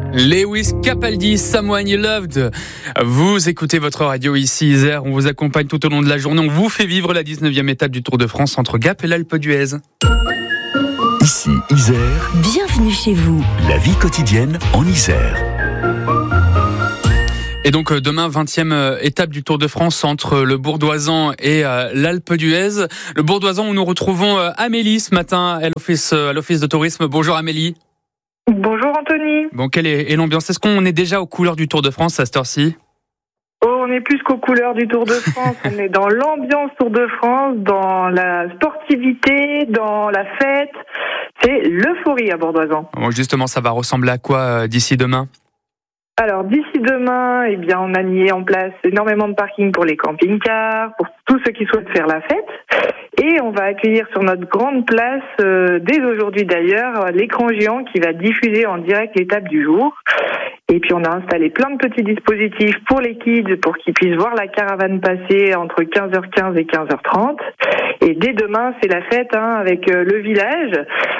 Lewis Capaldi, Someone You Loved. Vous écoutez votre radio ici Isère, on vous accompagne tout au long de la journée, on vous fait vivre la 19e étape du Tour de France entre Gap et l'Alpe d'Huez. Ici Isère. Bienvenue chez vous. La vie quotidienne en Isère. Et donc demain, 20e étape du Tour de France entre le Bourdoisan et l'Alpe d'Huez. Le Bourdoisan où nous retrouvons Amélie ce matin à l'office de tourisme. Bonjour Amélie. Bonjour Anthony. Bon, quelle est l'ambiance ? Est-ce qu'on est déjà aux couleurs du Tour de France à cette heure-ci ? Oh, on est plus qu'aux couleurs du Tour de France. On est dans l'ambiance Tour de France, dans la sportivité, dans la fête. C'est l'euphorie à Bourdoisan. Bon, justement, ça va ressembler à quoi d'ici demain ? Alors d'ici demain, on a mis en place énormément de parkings pour les camping-cars, pour tous ceux qui souhaitent faire la fête. Et on va accueillir sur notre grande place, dès aujourd'hui d'ailleurs, l'écran géant qui va diffuser en direct l'étape du jour. Et puis on a installé plein de petits dispositifs pour les kids pour qu'ils puissent voir la caravane passer entre 15h15 et 15h30. Et dès demain, c'est la fête avec le village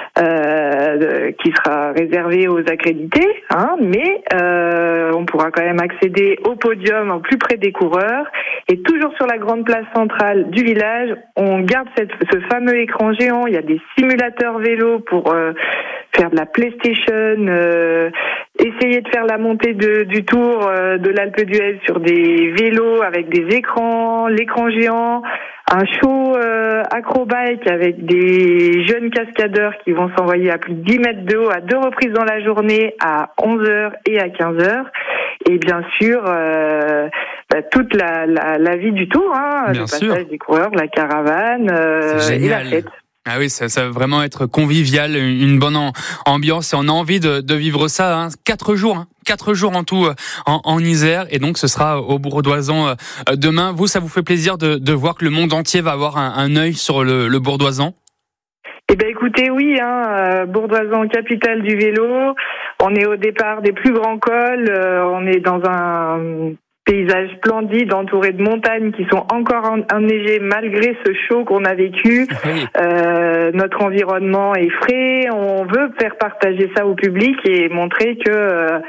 qui sera réservé aux accrédités. Mais on pourra quand même accéder au podium au plus près des coureurs. Et toujours sur la grande place centrale du village, on garde ce fameux écran géant. Il y a des simulateurs vélos pour faire de la PlayStation, essayer de faire la montée du tour de l'Alpe d'Huez sur des vélos avec des écrans, l'écran géant, un show acrobike avec des jeunes cascadeurs qui vont s'envoyer à plus de 10 mètres de haut à 2 reprises dans la journée, à 11h et à 15h. Et bien sûr, toute la vie du tour, le passage des coureurs, la caravane et la fête. Ah oui, ça va vraiment être convivial, une bonne ambiance et on a envie de vivre ça. 4 jours en tout en Isère et donc ce sera au Bourdoisan demain. Vous, ça vous fait plaisir de voir que le monde entier va avoir un œil sur le Bourdoisan ? Eh ben écoutez, oui, Bourdoisan, capitale du vélo. On est au départ des plus grands cols. On est dans un paysage splendide, entouré de montagnes qui sont encore enneigées malgré ce chaud qu'on a vécu. Oui. Notre environnement est frais. On veut faire partager ça au public et montrer que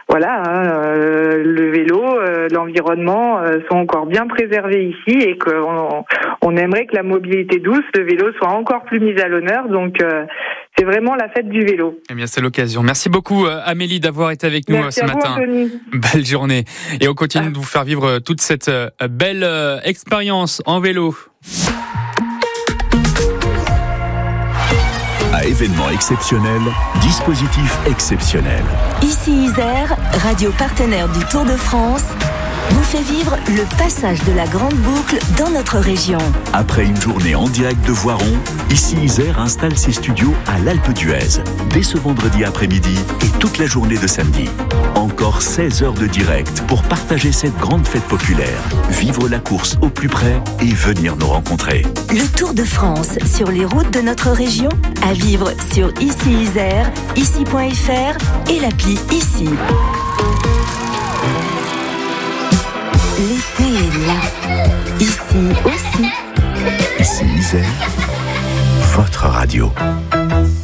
le vélo, l'environnement sont encore bien préservés ici et qu'on aimerait que la mobilité douce, le vélo, soit encore plus mise à l'honneur. Donc c'est vraiment la fête du vélo. Eh bien, c'est l'occasion. Merci beaucoup, Amélie, d'avoir été avec nous ce matin. Anthony. Belle journée. Et on continue de vous faire vivre toute cette belle expérience en vélo. À événements exceptionnels, dispositif exceptionnel. Ici Isère, radio partenaire du Tour de France, vous fait vivre le passage de la Grande Boucle dans notre région. Après une journée en direct de Voiron, Ici Isère installe ses studios à l'Alpe d'Huez, dès ce vendredi après-midi et toute la journée de samedi. Encore 16 heures de direct pour partager cette grande fête populaire, vivre la course au plus près et venir nous rencontrer. Le Tour de France sur les routes de notre région, à vivre sur Ici Isère, ici.fr et l'appli Ici. L'été est là. Ici aussi. Ici Isère, votre radio.